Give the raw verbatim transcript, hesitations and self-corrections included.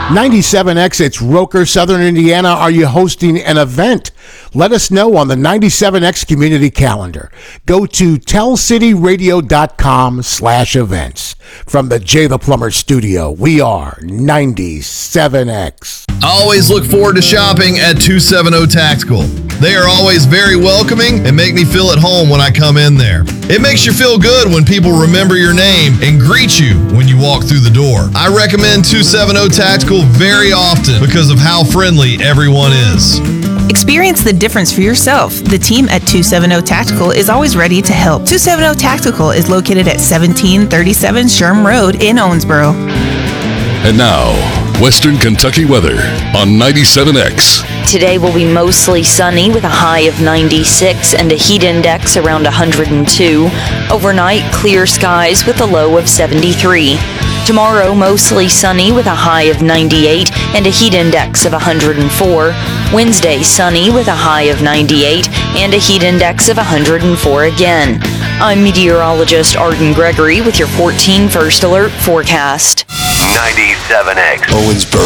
ninety-seven X, it's Roker, Southern Indiana. Are you hosting an event? Let us know on the ninety-seven X community calendar. Go to tellcityradio.com slash events. From the Jay the Plumber studio, we are ninety-seven X. I always look forward to shopping at two seventy Tactical. They are always very welcoming and make me feel at home when I come in there. It makes you feel good when people remember your name and greet you when you walk through the door. I recommend two seventy Tactical very often because of how friendly everyone is. Experience the difference for yourself. The team at two seventy Tactical is always ready to help. two seventy Tactical is located at seventeen thirty-seven Sherm Road in Owensboro. And now, Western Kentucky weather on ninety-seven X. Today will be mostly sunny with a high of ninety-six and a heat index around one hundred two. Overnight, clear skies with a low of seventy-three. Tomorrow, mostly sunny with a high of ninety-eight and a heat index of one hundred four. Wednesday, sunny with a high of ninety-eight and a heat index of one hundred four again. I'm meteorologist Arden Gregory with your fourteen First Alert forecast. ninety-seven X. Owensboro.